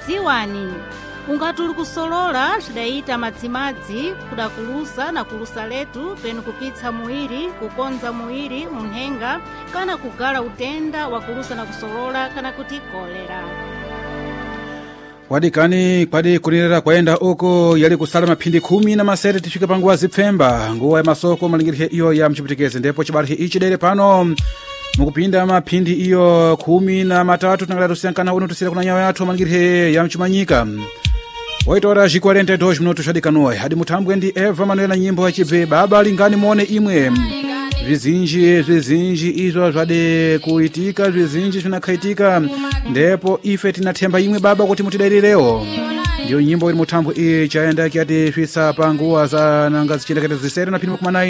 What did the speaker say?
dziwani ungati uli kusolola cidayita madzimadzi kudakulusa na kulusa letu penu kupitsa muiri kukonza muiri munhenga kana kugala utenda wakulusa na kusolola kana kuti kolera. Wadikani kwadi kunirera kwaenda uko yali kusala maphindi 10 na masere tifika panguwa zipfemba nguwa ya masoko malingirihe iyo ya mchipitikezi ndepo chibarihi ichi dere pano mukupinda maphindi iyo 13 tunangala tusiankana uno tusira kuna nyawa yatu malingirihe ya mchimanyika. Waitora jikwalente 2 minutos hadikanuwe hadi mutambwe ndi Eva Manuel na nyimbo hachive baba lingani muone imwe vizinji izo zvade kuitika vizinji vinakaitika ndepo ife tinathemba imwe baba kuti mutidairirewo ndiyo nyimbo iri mutambwe iyi chaenda kiati fisa panguwa za nanga zichindakete zisere na pini 19